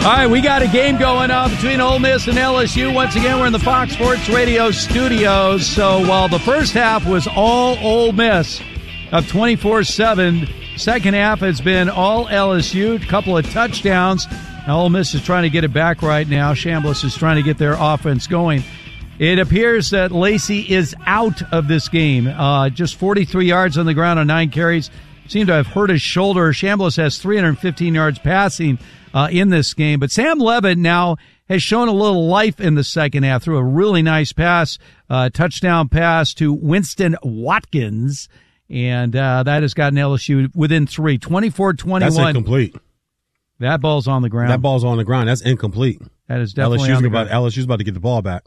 All right, we got a game going on between Ole Miss and LSU. Once again, we're in the Fox Sports Radio studios. So while the first half was all Ole Miss of 24-7, second half has been all LSU, a couple of touchdowns. Now, Ole Miss is trying to get it back right now. Chambliss is trying to get their offense going. It appears that Lacey is out of this game. Just 43 yards on the ground on 9 carries. Seemed to have hurt his shoulder. Chambliss has 315 yards passing in this game. But Sam Levitt now has shown a little life in the second half through a really nice pass, touchdown pass to Winston Watkins. And that has gotten LSU within 3, 24-21. That's incomplete. That ball's on the ground. That ball's on the ground. That's incomplete. That is definitely on the ground. LSU's about to get the ball back.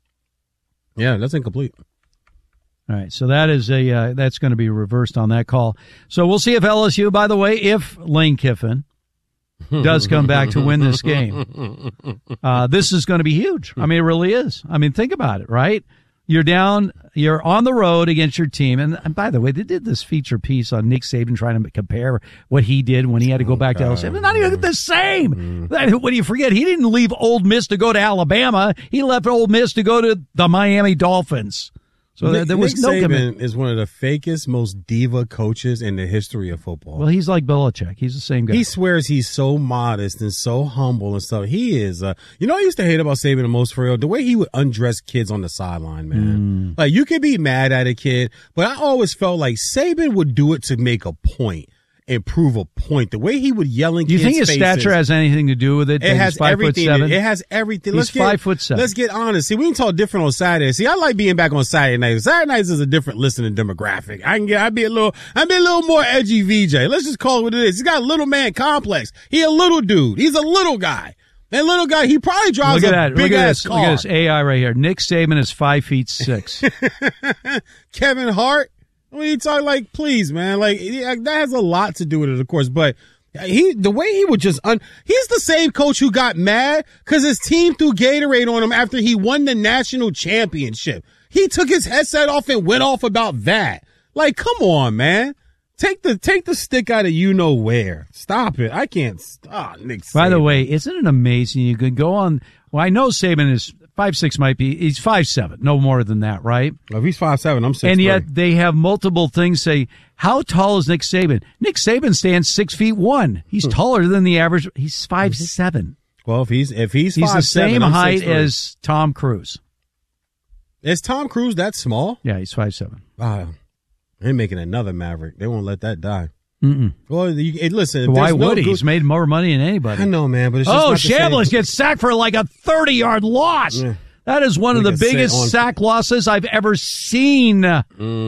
Yeah, that's incomplete. All right, so that is that's going to be reversed on that call. So we'll see if LSU, by the way, if Lane Kiffin does come back to win this game. This is going to be huge. I mean, it really is. I mean, think about it, right? You're on the road against your team. And by the way, they did this feature piece on Nick Saban trying to compare what he did when he had to go back to LSU. It's not even the same. What do you forget? He didn't leave Ole Miss to go to Alabama. He left Ole Miss to go to the Miami Dolphins. So there was no commitment. Nick Saban is one of the fakest, most diva coaches in the history of football. Well, he's like Belichick. He's the same guy. He swears he's so modest and so humble and stuff. He is. You know what I used to hate about Saban the most, for real? The way he would undress kids on the sideline, man. Like, you could be mad at a kid, but I always felt like Saban would do it to make a point and prove a point. The way he would yell in kids' faces. Do you think his stature has anything to do with it? It has everything. It has everything. He's 5'7". Let's get honest. See, we can talk different on Saturday. See, I like being back on Saturday nights. Saturday nights is a different listening demographic. I'd be a little more edgy VJ. Let's just call it what it is. He's got a little man complex. He a little dude. He's a little guy. That little guy, he probably drives a big ass car. Look at this AI right here. Nick Saban is 5'6". Kevin Hart. When you talk, like, please, man, like, that has a lot to do with it, of course, but the way he would just, he's the same coach who got mad because his team threw Gatorade on him after he won the national championship. He took his headset off and went off about that. Like, come on, man. Take the stick out of you-know-where. Stop it. I can't stop, Nick Saban. By the way, isn't it amazing? You could go on, well, I know Saban is 5'6", might be, he's 5'7", no more than that, right? Well, if he's 5'7", I'm 6'3". And yet they have multiple things say, how tall is Nick Saban? Nick Saban stands 6'1". He's taller than the average. He's 5'7". Well, if he's 5'7", the same I'm height 6'3". as Tom Cruise. Is Tom Cruise that small? Yeah, he's 5'7". They're making another Maverick. They won't let that die. Mm-mm. Well, listen. Why would he? He's made more money than anybody. I know, man, but it's just Chambliss gets sacked for like a 30-yard loss. Yeah. That is one of the biggest sack losses I've ever seen. Wow.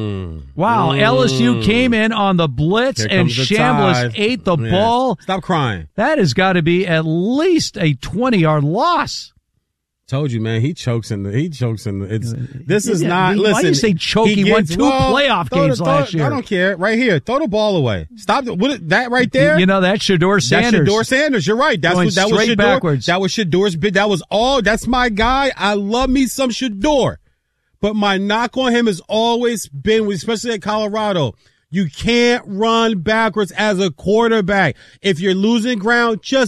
LSU came in on the blitz and Chambliss ate the ball. Stop crying. That has got to be at least a 20-yard loss. Told you, man. He chokes in the. This is not. Why do you say choke? He won 2 playoff games last year. I don't care. Right here, throw the ball away. Stop that right there. You know that's Shedeur Sanders. That's Shedeur Sanders. You're right. That was Shedeur. Backwards. That was Shedor's bid. That was all. That's my guy. I love me some Shedeur. But my knock on him has always been, especially at Colorado, you can't run backwards as a quarterback. If you're losing ground, just